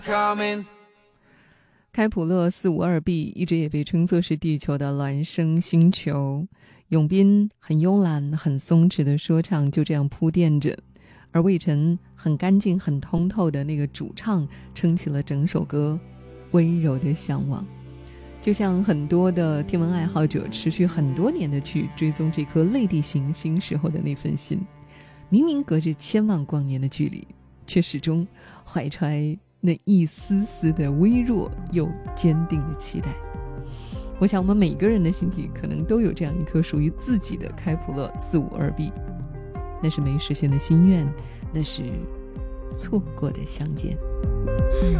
开普勒452b 一直也被称作是地球的孪生星球，永斌很慵懒很松弛的说唱就这样铺垫着，而魏晨很干净很通透的那个主唱撑起了整首歌温柔的向往。就像很多的天文爱好者持续很多年的去追踪这颗类地行星时候的那份心，明明隔着千万光年的距离，却始终怀揣那一丝丝的微弱又坚定的期待。我想我们每个人的心底可能都有这样一颗属于自己的开普勒452b，那是没实现的心愿，那是错过的相见。